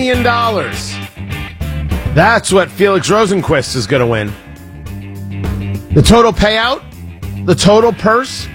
million. That's what Felix Rosenqvist is going to win. The total payout, the total purse,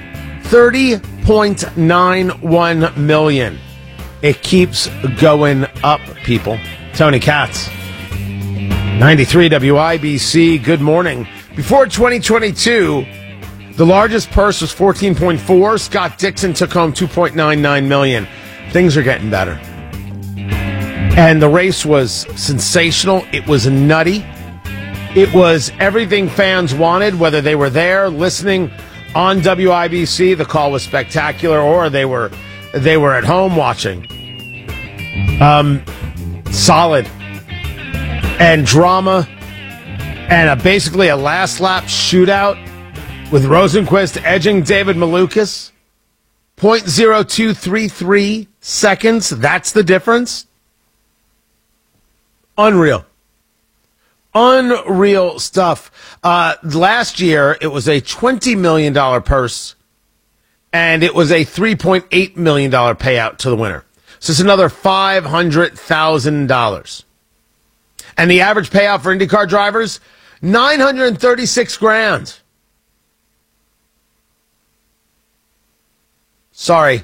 $30.91 million. It keeps going up, people. Tony Katz, 93 WIBC, good morning. Before 2022, the largest purse was 14.4. Scott Dixon took home $2.99 million. Things are getting better. And the race was sensational. It was nutty. It was everything fans wanted, whether they were there listening on WIBC, the call was spectacular, or they were at home watching. Solid. And drama. And basically a last lap shootout with Rosenqvist edging David Malukas. 0.0233 seconds. That's the difference. Unreal. Unreal stuff. Last year, it was a $20 million purse, and it was a $3.8 million payout to the winner. So it's another $500,000. And the average payout for IndyCar drivers, $936,000. Sorry.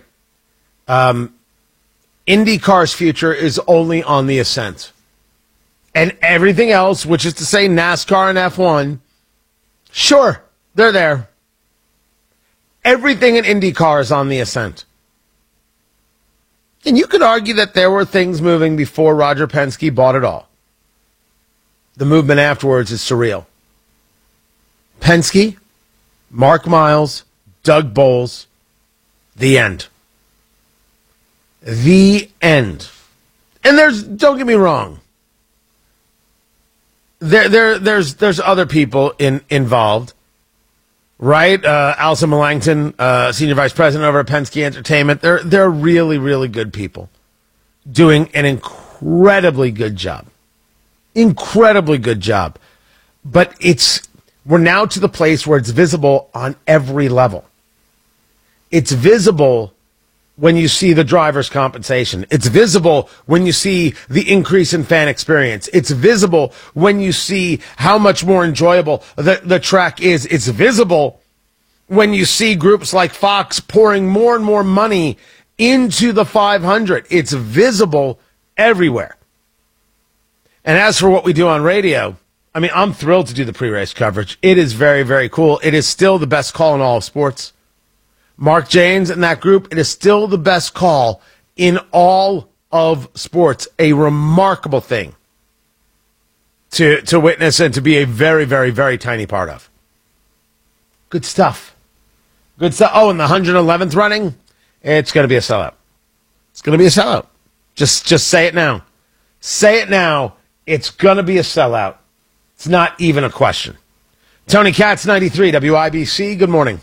IndyCar's future is only on the ascent. And everything else, which is to say NASCAR and F1, sure, they're there. Everything in IndyCar is on the ascent. And you could argue that there were things moving before Roger Penske bought it all. The movement afterwards is surreal. Penske, Mark Miles, Doug Bowles, the end. The end. And don't get me wrong, there's other people involved, right? Alison Millington, Senior Vice President over at Penske Entertainment. They're really, really good people doing an incredibly good job. Incredibly good job. But we're now to the place where it's visible on every level. It's visible when you see the driver's compensation. It's visible when you see the increase in fan experience. It's visible when you see how much more enjoyable the track is. It's visible when you see groups like Fox pouring more and more money into the 500. It's visible everywhere. And as for what we do on radio, I mean, I'm thrilled to do the pre-race coverage. It is very, very cool. It is still the best call in all of sports. Mark James and that group, it is still the best call in all of sports. A remarkable thing to witness and to be a very, very, very tiny part of. Good stuff. Good stuff. Oh, and the 111th running, it's going to be a sellout. It's going to be a sellout. Just say it now. Say it now. It's going to be a sellout. It's not even a question. Tony Katz, 93 WIBC. Good morning.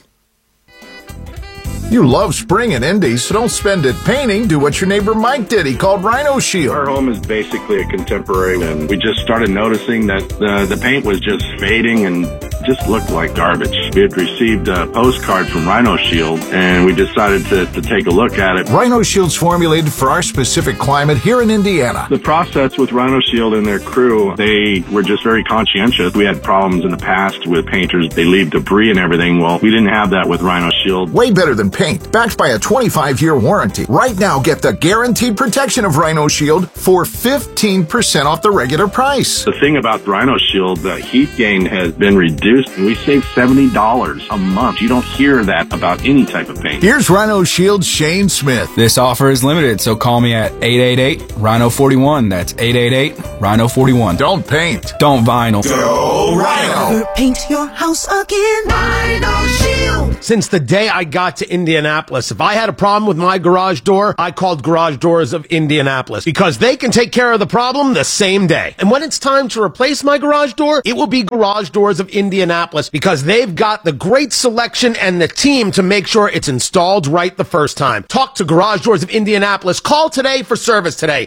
You love spring and Indy, so don't spend it painting. Do what your neighbor Mike did. He called Rhino Shield. Our home is basically a contemporary, and we just started noticing that the paint was just fading and just looked like garbage. We had received a postcard from Rhino Shield, and we decided to take a look at it. Rhino Shield's formulated for our specific climate here in Indiana. The process with Rhino Shield and their crew, they were just very conscientious. We had problems in the past with painters. They leave debris and everything. Well, we didn't have that with Rhino Shield. Way better than paint, backed by a 25-year warranty. Right now, get the guaranteed protection of Rhino Shield for 15% off the regular price. The thing about Rhino Shield, the heat gain has been reduced, and we save $70 a month. You don't hear that about any type of paint. Here's Rhino Shield's Shane Smith. This offer is limited, so call me at 888-RHINO-41. That's 888-RHINO-41. Don't paint. Don't vinyl. Go Rhino. Never paint your house again. Rhino Shield. Since the day I got to Indianapolis, if I had a problem with my garage door, I called Garage Doors of Indianapolis because they can take care of the problem the same day. And when it's time to replace my garage door, it will be Garage Doors of Indianapolis Indianapolis because they've got the great selection and the team to make sure it's installed right the first time. Talk to Garage Doors of Indianapolis. Call today for service today.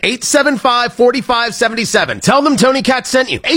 875-4577. Tell them Tony Katz sent you.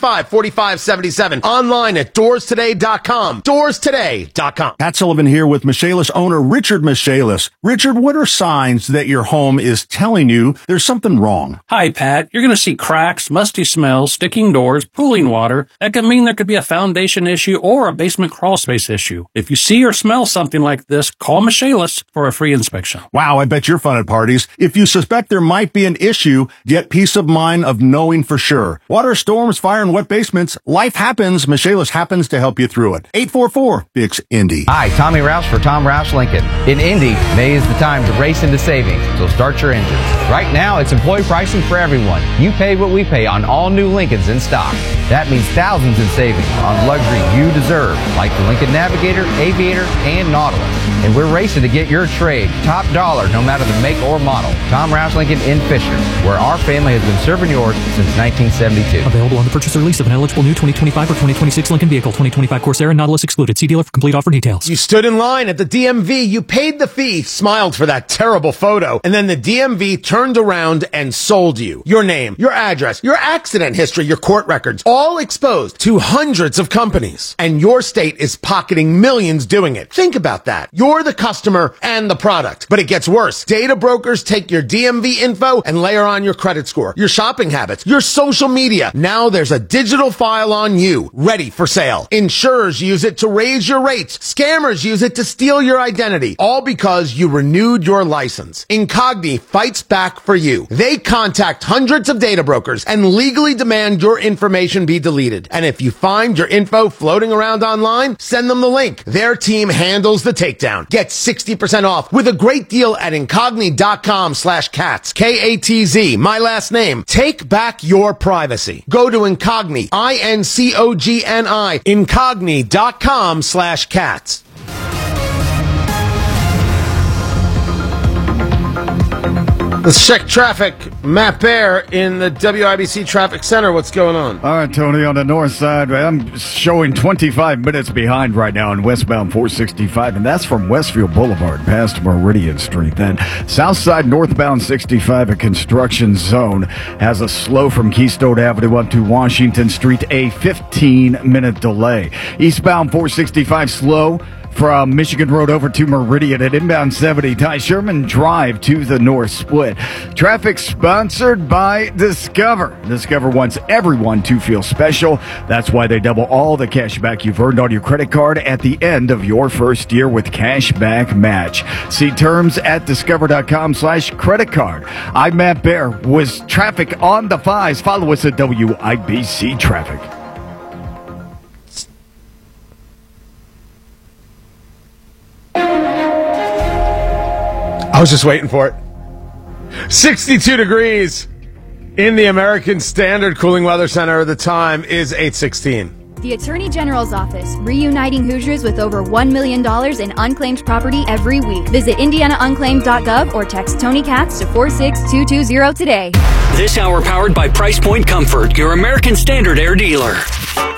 875-4577. Online at doorstoday.com. Doorstoday.com. Pat Sullivan here with Michaelis owner Richard Michaelis. Richard, what are signs that your home is telling you there's something wrong? Hi, Pat. You're going to see cracks, musty smells, sticking doors, pooling water. That could mean there could be a foundation issue or a basement crawl space issue. If you see or smell something like this, call Michaelis for a free inspection. Wow, I bet you're fun at parties. If you suspect there might be an issue, get peace of mind of knowing for sure. Water, storms, fire, and wet basements, life happens. Michaelis happens to help you through it. 844-BIX-INDY. Hi, Tommy Rouse for Tom Rouse Lincoln. In Indy, May is the time to race into savings, so start your engines. Right now, it's employee pricing for everyone. You pay what we pay on all new Lincolns in stock. That means thousands in savings on luxury you deserve, like the Lincoln Navigator, Aviator, and Nautilus. And we're racing to get your trade top dollar no matter the make or model. Tom Rouse Lincoln in Fisher, where our family has been serving yours since 1972. Available on the purchase or lease of an eligible new 2025 or 2026 Lincoln vehicle. 2025 Corsair and Nautilus excluded. See dealer for complete offer details. You stood in line at the DMV, you paid the fee, smiled for that terrible photo, and then the DMV turned around and sold you. Your name, your address, your accident history, your court records, all exposed to hundreds of companies. And your state is pocketing millions doing it. Think about that. You're the customer and the product. But it gets worse. Data brokers take your DMV info and layer on your credit score, your shopping habits, your social media. Now there's a digital file on you, ready for sale. Insurers use it to raise your rates. Scammers use it to steal your identity. All because you renewed your license. Incogni fights back for you. They contact hundreds of data brokers and legally demand your information be deleted. And if you find your info floating around online, send them the link. Their team handles the takedown. Get 60% off with a great deal at incogni.com/cats. K-A-T-Z, my last name. Take back your privacy. Go to Incogni, I-N-C-O-G-N-I, incogni.com/cats. Let's check traffic. Matt Bear in the WIBC Traffic Center. What's going on? All right, Tony, on the north side, I'm showing 25 minutes behind right now on westbound 465, and that's from Westfield Boulevard past Meridian Street. Then south side northbound 65, a construction zone, has a slow from Keystone Avenue up to Washington Street, a 15-minute delay. Eastbound 465 slow from Michigan Road over to Meridian at inbound 70, Ty Sherman Drive to the north split. Traffic sponsored by Discover. Discover wants everyone to feel special. That's why they double all the cash back you've earned on your credit card at the end of your first year with Cashback Match. See terms at discover.com/credit card. I'm Matt Bear with traffic on the 5s. Follow us at WIBC Traffic. I was just waiting for it. 62 degrees in the American Standard Cooling Weather Center. The time is 8:16. The Attorney General's Office, reuniting Hoosiers with over $1 million in unclaimed property every week. Visit IndianaUnclaimed.gov or text Tony Katz to 46220 today. This hour powered by Price Point Comfort, your American Standard Air dealer.